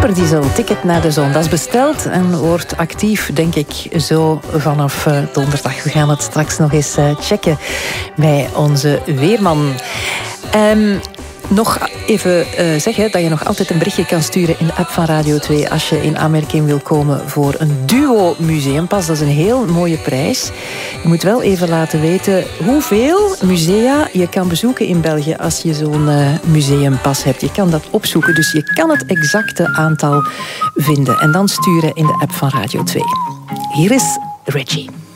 Superdiesel, Ticket naar de zon. Dat is besteld en wordt actief, denk ik, zo vanaf donderdag. We gaan het straks nog eens checken bij onze weerman. Nog even zeggen dat je nog altijd een berichtje kan sturen in de app van Radio 2 als je in aanmerking wil komen voor een duo museumpas. Dat is een heel mooie prijs. Je moet wel even laten weten hoeveel musea je kan bezoeken in België als je zo'n museumpas hebt. Je kan dat opzoeken, dus je kan het exacte aantal vinden en dan sturen in de app van Radio 2. Hier is Reggie.